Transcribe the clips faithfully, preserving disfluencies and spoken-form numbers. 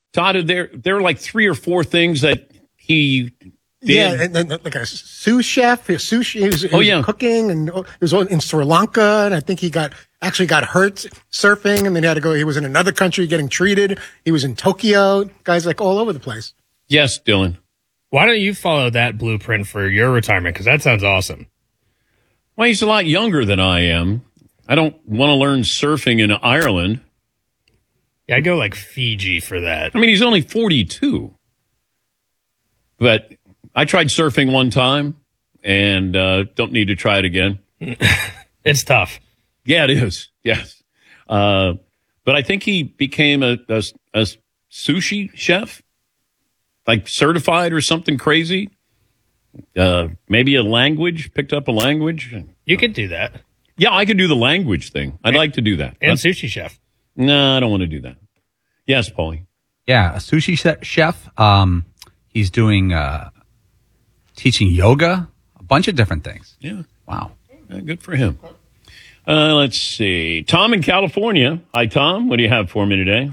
Todd, are there there are like three or four things that he did. Yeah, and then like a sous chef, a sushi. He was, he oh was yeah, cooking, and he was in Sri Lanka, and I think he got actually got hurt surfing, and then he had to go. He was in another country getting treated. He was in Tokyo. Guys like all over the place. Yes, Dylan. Why don't you follow that blueprint for your retirement? Because that sounds awesome. Well, he's a lot younger than I am. I don't want to learn surfing in Ireland. Yeah, I go like Fiji for that. I mean, he's only forty-two. But I tried surfing one time and uh, don't need to try it again. It's tough. Yeah, it is. Yes. Uh, but I think he became a, a, a sushi chef, like certified or something crazy. Uh, maybe a language, picked up a language. You could do that. Yeah, I could do the language thing. I'd and, like to do that. And That's, sushi chef. No, I don't want to do that. Yes, Paulie. Yeah, a sushi chef. Um, he's doing uh, teaching yoga, a bunch of different things. Yeah. Wow. Yeah, good for him. Uh, let's see. Tom in California. Hi, Tom. What do you have for me today?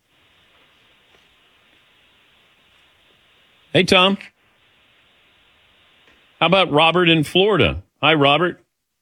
Hey, Tom. How about Robert in Florida? Hi, Robert.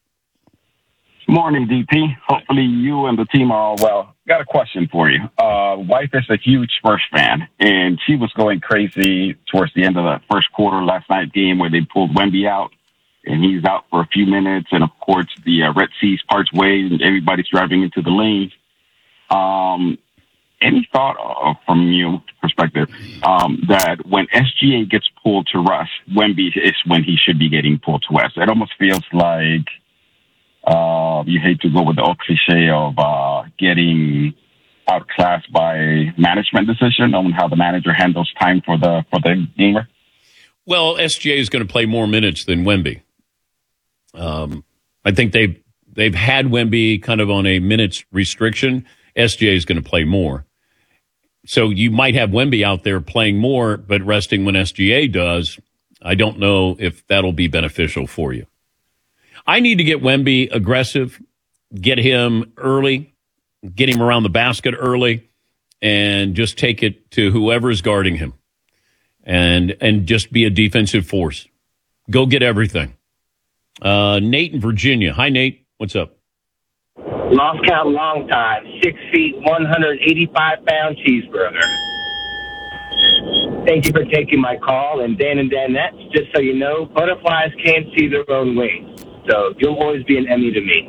Morning, D P. Hopefully you and the team are all well. Got a question for you. Uh, wife is a huge Spurs fan, and she was going crazy towards the end of the first quarter last night game where they pulled Wemby out, and he's out for a few minutes, and of course the uh, Red Seas parts ways, and everybody's driving into the lanes. Um, any thought uh, from your perspective um, that when S G A gets pulled to Russ, Wemby is when he should be getting pulled to West? It almost feels like Uh, you hate to go with the old cliche of uh, getting outclassed by management decision on how the manager handles time for the for the gamer. Well, S G A is going to play more minutes than Wemby. Um, I think they've they've had Wemby kind of on a minutes restriction. S G A is going to play more, so you might have Wemby out there playing more, but resting when S G A does. I don't know if that'll be beneficial for you. I need to get Wemby aggressive, get him early, get him around the basket early, and just take it to whoever's guarding him, and and just be a defensive force. Go get everything. Uh, Nate in Virginia. Hi, Nate. What's up? Lost count long time. Six feet, one hundred eighty-five pound cheeseburger. Thank you for taking my call. And Dan and Danettes, just so you know, butterflies can't see their own wings. So you'll always be an Emmy to me.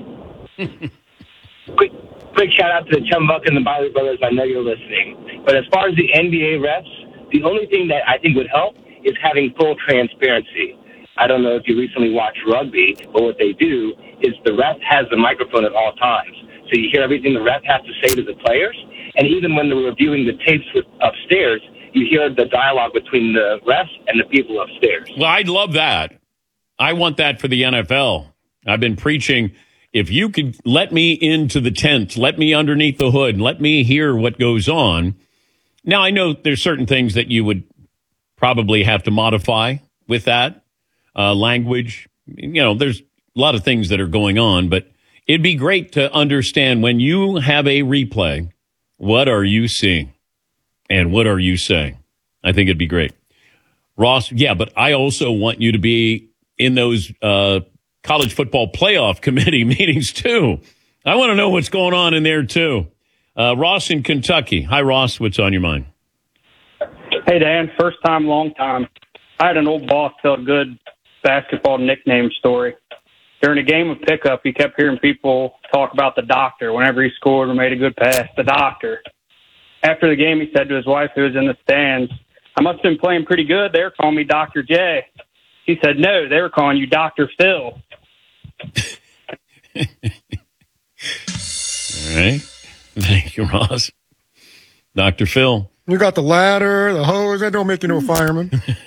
quick quick shout out to the Chumbuck and the Biley Brothers. I know you're listening. But as far as the N B A refs, the only thing that I think would help is having full transparency. I don't know if you recently watched rugby, but what they do is the ref has the microphone at all times. So you hear everything the ref has to say to the players. And even when they're reviewing the tapes with, upstairs, you hear the dialogue between the refs and the people upstairs. Well, I'd love that. I want that for the N F L. I've been preaching, if you could let me into the tent, let me underneath the hood, let me hear what goes on. Now, I know there's certain things that you would probably have to modify with that uh, language. You know, there's a lot of things that are going on, but it'd be great to understand when you have a replay, what are you seeing and what are you saying? I think it'd be great. Ross, yeah, but I also want you to be in those uh, college football playoff committee meetings, too. I want to know what's going on in there, too. Uh, Ross in Kentucky. Hi, Ross. What's on your mind? Hey, Dan. First time, long time. I had an old boss tell a good basketball nickname story. During a game of pickup, he kept hearing people talk about the doctor whenever he scored or made a good pass, the doctor. After the game, he said to his wife who was in the stands, I must have been playing pretty good. They were calling me Doctor J. He said, no, they were calling you Doctor Phil. All right. Thank you, Ross. Doctor Phil. You got the ladder, the hose. That don't make you no fireman.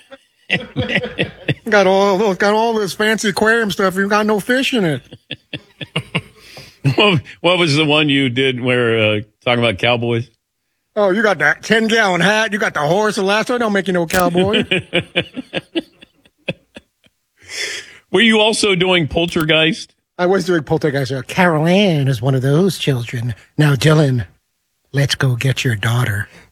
got all got all this fancy aquarium stuff. You got no fish in it. what, what was the one you did where uh, talking about cowboys? Oh, you got that ten gallon hat. You got the horse and lasso. Don't make you no cowboy. Were you also doing Poltergeist? I was doing Poltergeist. Carol Ann is one of those children. Now, Dylan, let's go get your daughter.